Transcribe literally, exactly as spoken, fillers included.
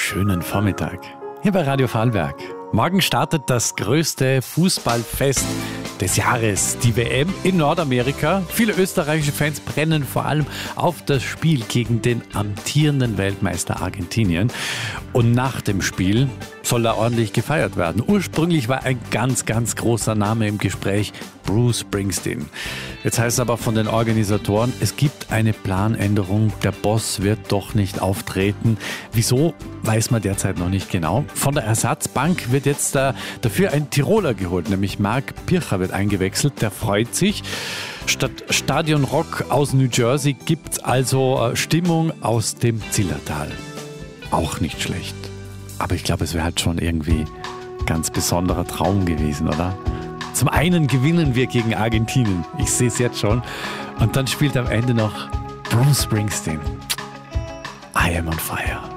schönen Vormittag. Hier bei Radio Vorarlberg. Morgen startet das größte Fußballfest des Jahres, die W M in Nordamerika. Viele österreichische Fans brennen vor allem auf das Spiel gegen den amtierenden Weltmeister Argentinien. Und nach dem Spiel soll da ordentlich gefeiert werden. Ursprünglich war ein ganz, ganz großer Name im Gespräch, Bruce Springsteen. Jetzt heißt es aber von den Organisatoren, es gibt eine Planänderung. Der Boss wird doch nicht auftreten. Wieso, weiß man derzeit noch nicht genau. Von der Ersatzbank wird jetzt da dafür ein Tiroler geholt, nämlich Marc Pircher wird eingewechselt. Der freut sich. Statt Stadion Rock aus New Jersey gibt es also Stimmung aus dem Zillertal. Auch nicht schlecht. Aber ich glaube, es wäre halt schon irgendwie ein ganz besonderer Traum gewesen, oder? Zum einen gewinnen wir gegen Argentinien. Ich sehe es jetzt schon. Und dann spielt am Ende noch Bruce Springsteen. I am on fire.